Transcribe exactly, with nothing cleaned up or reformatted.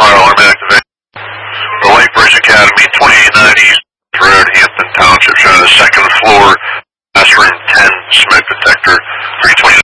fire alarm activated. The Lake Bridge Academy, twenty-eight ninety East Road, Hampton Township, showing the second floor, classroom ten, smoke detector, three twenty-nine.